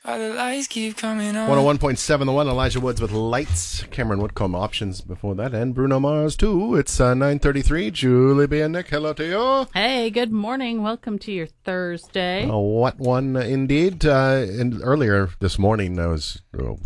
All the lights keep coming on. 101.7 The One, Elijah Woods with Lights, Cameron Woodcomb Options before that, and Bruno Mars too. It's 9:33. Julie B. and Nick, hello to you. Hey, good morning. Welcome to your Thursday. What one indeed. And earlier this morning, I was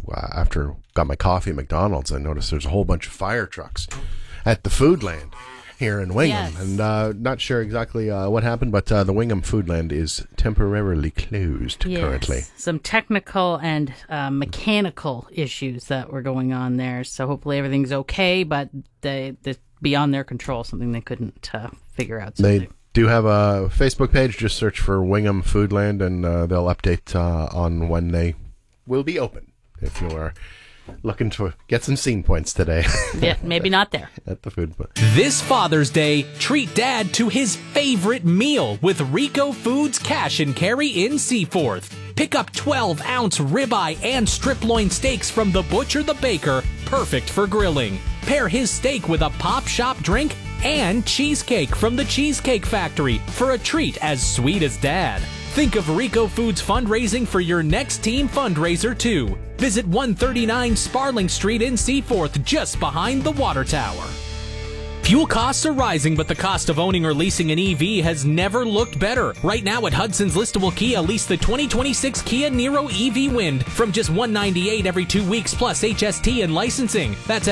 after got my coffee at McDonald's, I noticed there's a whole bunch of fire trucks at the Foodland here in Wingham. Yes. And not sure exactly what happened, but the Wingham Foodland is temporarily closed currently. Some technical and mechanical issues that were going on there. So hopefully everything's okay, but they beyond their control, something they couldn't figure out. They do have a Facebook page. Just search for Wingham Foodland, and they'll update on when they will be open if you are looking to get some scene points today. Yeah, maybe not there. At the food. This Father's Day, treat Dad to his favorite meal with Rico Foods Cash and Carry in Seaforth. Pick up 12-ounce ribeye and strip loin steaks from the butcher, the baker, perfect for grilling. Pair his steak with a Pop Shop drink and cheesecake from the Cheesecake Factory for a treat as sweet as Dad. Think of Rico Foods fundraising for your next team fundraiser, too. Visit 139 Sparling Street in Seaforth, just behind the water tower. Fuel costs are rising, but the cost of owning or leasing an EV has never looked better. Right now at Hudson's Listable Kia, lease the 2026 Kia Niro EV Wind from just $198 every 2 weeks plus HST and licensing. That's at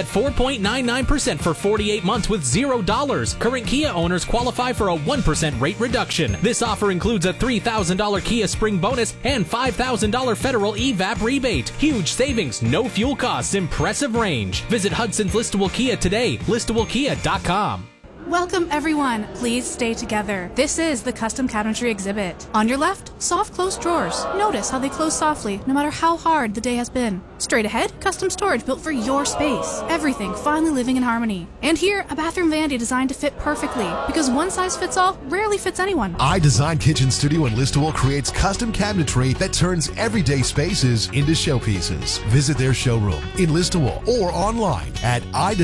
4.99% for 48 months with $0. Current Kia owners qualify for a 1% rate reduction. This offer includes a $3,000 Kia Spring bonus and $5,000 federal EVAP rebate. Huge savings, no fuel costs, impressive range. Visit Hudson's Listable Kia today. ListableKia.com. Welcome everyone. Please stay together. This is the Custom Cabinetry exhibit. On your left, soft closed drawers. Notice how they close softly, no matter how hard the day has been. Straight ahead, custom storage built for your space. Everything finally living in harmony. And here, a bathroom vanity designed to fit perfectly, because one size fits all rarely fits anyone. iDesign Kitchen Studio in Listowel creates custom cabinetry that turns everyday spaces into showpieces. Visit their showroom in Listowel or online at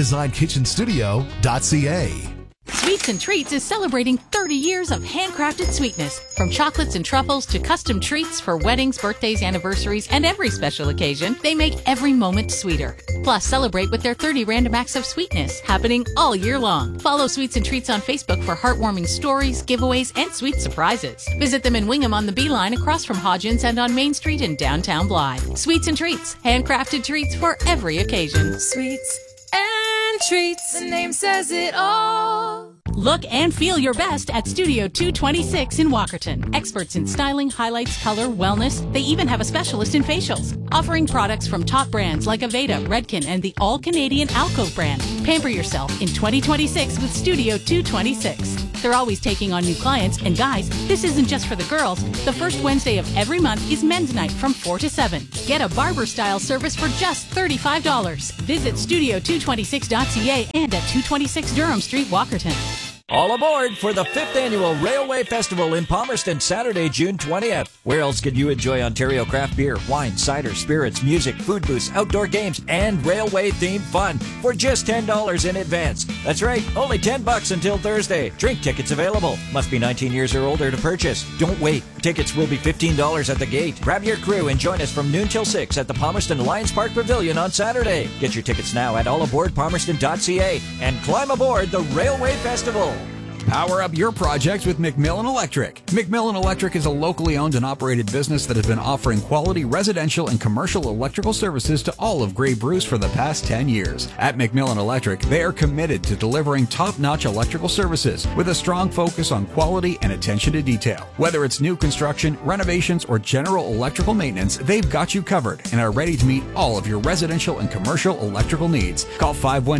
iDesignKitchenStudio.ca. Sweets and Treats is celebrating 30 years of handcrafted sweetness. From chocolates and truffles to custom treats for weddings, birthdays, anniversaries, and every special occasion, they make every moment sweeter. Plus, celebrate with their 30 random acts of sweetness happening all year long. Follow Sweets and Treats on Facebook for heartwarming stories, giveaways, and sweet surprises. Visit them in Wingham on the Beeline across from Hodgins and on Main Street in downtown Blythe. Sweets and Treats, handcrafted treats for every occasion. Sweets and treats, the name says it all. Look and feel your best at Studio 226 in Walkerton. Experts in styling, highlights, color, wellness. They even have a specialist in facials. Offering products from top brands like Aveda, Redken, and the all-Canadian Alcove brand. Pamper yourself in 2026 with Studio 226. They're always taking on new clients. And guys, this isn't just for the girls. The first Wednesday of every month is men's night from 4 to 7. Get a barber-style service for just $35. Visit studio226.ca and at 226 Durham Street, Walkerton. All aboard for the 5th Annual Railway Festival in Palmerston, Saturday, June 20th. Where else can you enjoy Ontario craft beer, wine, cider, spirits, music, food booths, outdoor games, and railway-themed fun for just $10 in advance? That's right, only $10 until Thursday. Drink tickets available. Must be 19 years or older to purchase. Don't wait. Tickets will be $15 at the gate. Grab your crew and join us from noon till 6 at the Palmerston Lions Park Pavilion on Saturday. Get your tickets now at allaboardpalmerston.ca and climb aboard the Railway Festival. Power up your projects with McMillan Electric. McMillan Electric is a locally owned and operated business that has been offering quality residential and commercial electrical services to all of Grey Bruce for the past 10 years. At McMillan Electric, they are committed to delivering top-notch electrical services with a strong focus on quality and attention to detail. Whether it's new construction, renovations, or general electrical maintenance, they've got you covered and are ready to meet all of your residential and commercial electrical needs. Call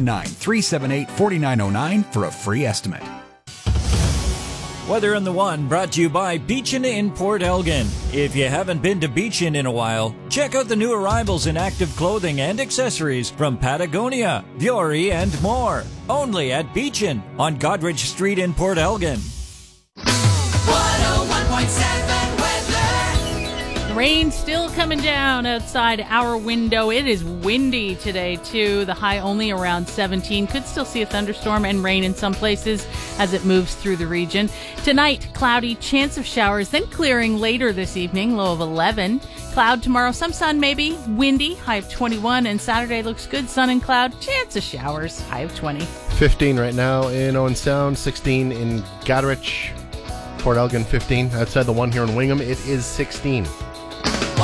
519-378-4909 for a free estimate. Weather on the One brought to you by Beachin in Port Elgin. If you haven't been to Beachin in a while, check out the new arrivals in active clothing and accessories from Patagonia, Vuori, and more. Only at Beachin on Godrich Street in Port Elgin. 101.7 weather. The Rain still coming down outside our window. It is windy today, too. The high only around 17. Could still see a thunderstorm and rain in some places as it moves through the region. Tonight, cloudy, chance of showers, then clearing later this evening, low of 11. Cloud tomorrow, some sun maybe, windy, high of 21. And Saturday looks good, sun and cloud, chance of showers, high of 20. 15 right now in Owen Sound, 16 in Goderich, Port Elgin 15. Outside the one here in Wingham, it is 16.